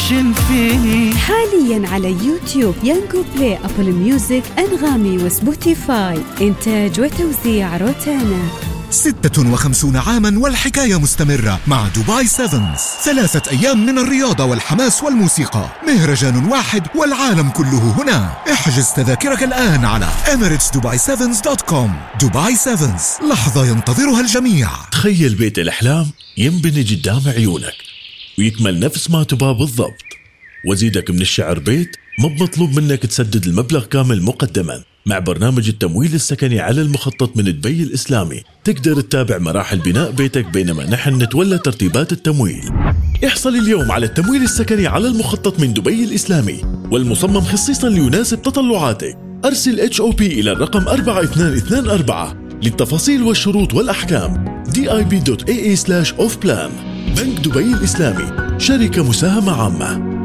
عايشين فيه. حاليا على يوتيوب، يانجو بلاي، أبل ميوزك، أنغامي وسبوتيفاي. إنتاج وتوزيع روتانا. 56 عاما والحكاية مستمرة مع دبي سيفنز. 3 أيام من الرياضة والحماس والموسيقى، مهرجان واحد والعالم كله هنا. احجز تذاكرك الآن على emirates-dubai-7s.com. دبي سيفنز، لحظة ينتظرها الجميع. تخيل بيت الأحلام ينبني قدام عيونك ويكمل نفس ما تباه بالضبط، وزيدك من الشعر بيت مو مطلوب منك تسدد المبلغ كامل مقدما. مع برنامج التمويل السكني على المخطط من دبي الإسلامي تقدر تتابع مراحل بناء بيتك بينما نحن نتولى ترتيبات التمويل. احصل اليوم على التمويل السكني على المخطط من دبي الإسلامي والمصمم خصيصا ليناسب تطلعاتك. أرسل HOP إلى الرقم 4224 للتفاصيل والشروط والأحكام. dib.ae/offplan. بنك دبي الإسلامي، شركة مساهمة عامة.